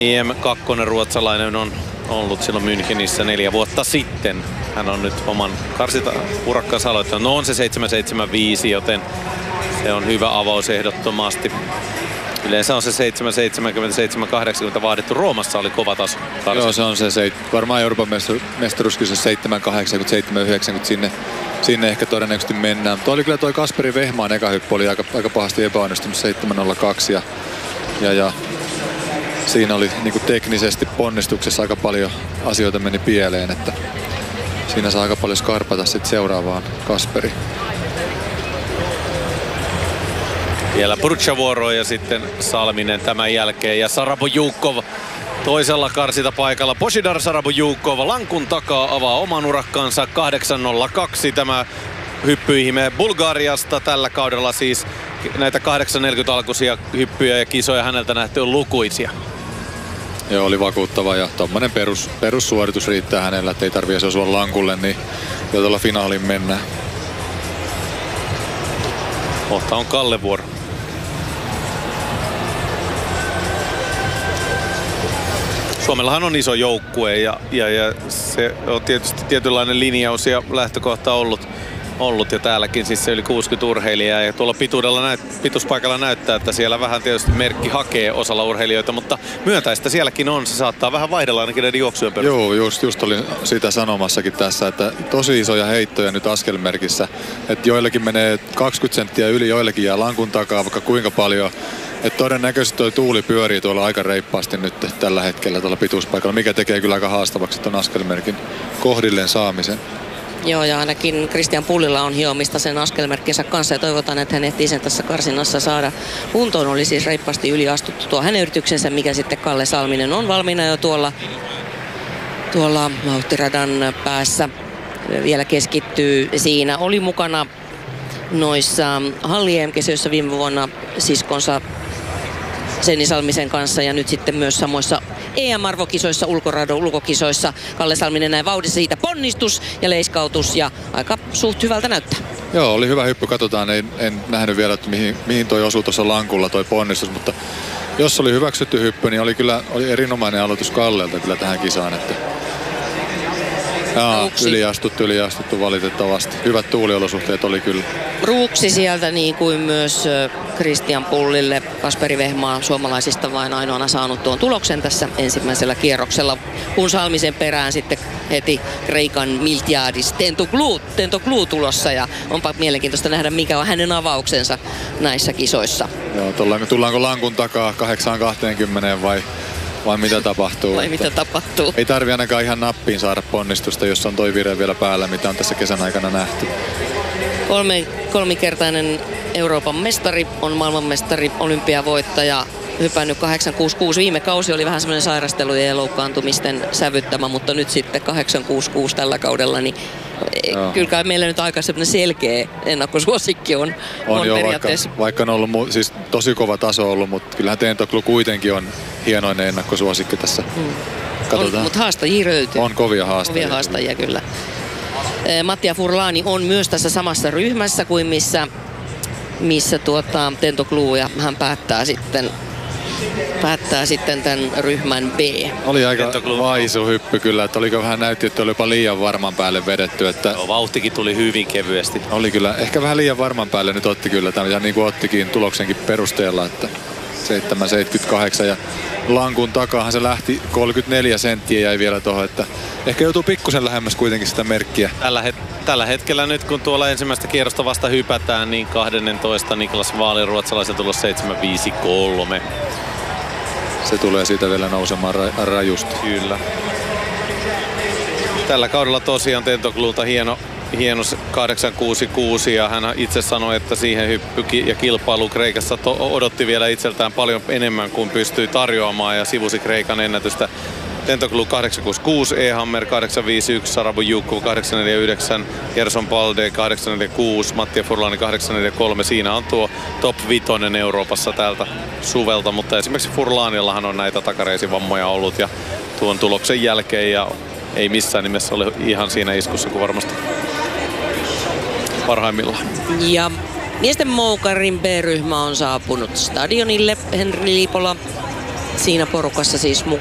EM2 ruotsalainen on ollut silloin Münchenissä 4 vuotta sitten. Hän on nyt oman karsita-urakkansa aloittanut. No on se 7.75, joten se on hyvä avaus ehdottomasti. Yleensä on se 7.70-7.80 vaadittu. Roomassa oli kova taso. Joo, se on se varmaan Euroopan mestaruuskisa 7.80-7.90 sinne ehkä todennäköisesti mennään. Tuo oli kyllä toi Kasperi Vehmaan eka hyppy oli aika pahasti epäonnistunut 7.02 ja siinä oli niinku teknisesti ponnistuksessa aika paljon asioita meni pieleen, että siinä saa aika paljon skarpata sitten seuraavaan Kasperi. Vielä Brutsa-vuoroon ja sitten Salminen tämän jälkeen ja Sarabojukov toisella karsita paikalla. Božidar Sarabojukov lankun takaa avaa oman urakkansa 8.02. Tämä hyppyihme Bulgariasta tällä kaudella siis näitä 8.40 alkuisia hyppyjä ja kisoja häneltä nähty on lukuisia. Joo, oli vakuuttava ja tommonen perussuoritus riittää hänellä, että ei tarvitse osua lankulle, niin jo tuolla finaaliin mennään. Kohta on Kalle vuoro. Suomellahan on iso joukkue ja se on tietysti tietynlainen linjaus ja lähtökohta ollut jo täälläkin, siis se yli 60 urheilijaa ja tuolla pituuspaikalla näyttää, että siellä vähän tietysti merkki hakee osalla urheilijoita, mutta myöntäistä sielläkin on, se saattaa vähän vaihdella ainakin näiden juoksujen perusteella. Joo, just olin sitä sanomassakin tässä, että tosi isoja heittoja nyt askelmerkissä, että joillekin menee 20 senttiä yli, joillekin jää lankun takaa vaikka kuinka paljon. Että todennäköisesti toi tuuli pyörii tuolla aika reippaasti nyt tällä hetkellä tuolla pituuspaikalla, mikä tekee kyllä aika haastavaksi ton askelmerkin kohdilleen saamisen. Joo, ja ainakin Christian Pullilla on hiomista sen askelmerkkinsä kanssa ja toivotaan, että hän ehtii sen tässä karsinnassa saada kuntoon. Oli siis reippaasti yliastuttu tuo hänen yrityksensä, mikä sitten Kalle Salminen on valmiina jo tuolla vauhtiradan päässä. Vielä keskittyy siinä. Oli mukana noissa Halli EM-kisoissa viime vuonna siskonsa Senni Salmisen kanssa ja nyt sitten myös samoissa EM-arvokisoissa, ulkokisoissa. Kalle Salminen näin vauhdissa siitä ponnistus ja leiskautus ja aika suht hyvältä näyttää. Joo, oli hyvä hyppy. Katsotaan, en nähnyt vielä, että mihin toi osui tuossa lankulla toi ponnistus, mutta jos oli hyväksytty hyppy, niin oli erinomainen aloitus Kallelta kyllä tähän kisaan. Että yliastuttu valitettavasti. Hyvät tuuliolosuhteet oli kyllä. Ruuksi sieltä niin kuin myös Christian Pullille. Kasperi Vehmaa suomalaisista vain ainoana saanut tuon tuloksen tässä ensimmäisellä kierroksella. Kun Salmisen perään sitten heti Kreikan Miltiadis Tentoglou tulossa ja onpa mielenkiintoista nähdä mikä on hänen avauksensa näissä kisoissa. Joo, tullaanko lankun takaa 8.20 vai mitä tapahtuu? Mitä tapahtuu? Ei tarvi ainakaan ihan nappiin saada ponnistusta, jos on toi vire vielä päällä, mitä on tässä kesän aikana nähty. Kolmikertainen Euroopan mestari, on maailmanmestari, olympiavoittaja, hypännyt 8.66. Viime kausi oli vähän semmoinen sairastelujen ja loukkaantumisten sävyttämä, mutta nyt sitten 8.66 tällä kaudella, niin kyllä meillä nyt aika semmoinen selkeä ennakkosuosikki on jo, periaatteessa. vaikka on ollut siis tosi kova taso ollut, mutta kyllähän Tentoglou kuitenkin on hienoinen ennakkosuosikki tässä. Mutta haastajia löytyy. On kovia haastajia. Kovia haastajia kyllä. Mattia Furlani on myös tässä samassa ryhmässä kuin missä Tentoglou ja hän päättää sitten tämän ryhmän B. Oli aika vaisu hyppy kyllä, että näytti, että oli jopa liian varman päälle vedetty. Että joo, vauhtikin tuli hyvin kevyesti. Oli kyllä, ehkä vähän liian varman päälle nyt otti kyllä tämän, ja niin kuin ottikin tuloksenkin perusteella, että 7.78 ja lankun takaahan se lähti 34 senttiä jäi vielä tuohon, että ehkä joutuu pikkusen lähemmäs kuitenkin sitä merkkiä. Tällä hetkellä nyt kun tuolla ensimmäistä kierrosta vasta hypätään, niin 12 Niklas Waalin ruotsalaisen tulos 7.53. Se tulee siitä vielä nousemaan rajusti. Kyllä. Tällä kaudella tosiaan Tentogloulta hieno 8.66 ja hän itse sanoi, että siihen hyppy ja kilpailu Kreikassa odotti vielä itseltään paljon enemmän kuin pystyi tarjoamaan ja sivusi Kreikan ennätystä. Tentoglou 8.66, Ehammer 8.51, Sarabojukov 8.49, Gerson Balde 8.46, Mattia Furlani 8.43. Siinä on tuo top 5 Euroopassa tältä suvelta, mutta esimerkiksi Furlanillahan on näitä takareisivammoja ollut ja tuon tuloksen jälkeen ja ei missään nimessä ole ihan siinä iskussa kuin varmasti parhaimmillaan. siinä porukassa siis